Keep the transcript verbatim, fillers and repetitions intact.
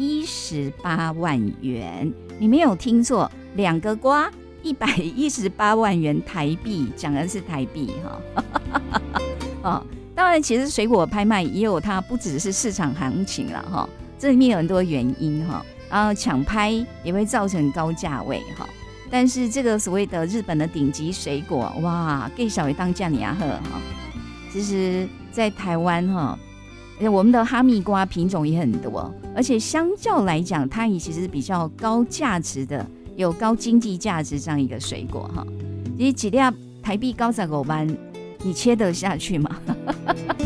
一十八万元，你没有听错，两个瓜一百一十八万元台币，讲的是台币哈。哦，当然，其实水果拍卖也有它不只是市场行情了哈，这里面有很多原因哈，然后抢拍也会造成高价位哈。但是这个所谓的日本的顶级水果，哇，更小于当价你啊呵哈。其实，在台湾哈，我们的哈密瓜品种也很多，而且相较来讲，它也其实比较高价值的，有高经济价值这样一个水果哈。其实几粒台币高十五万，你切得下去吗？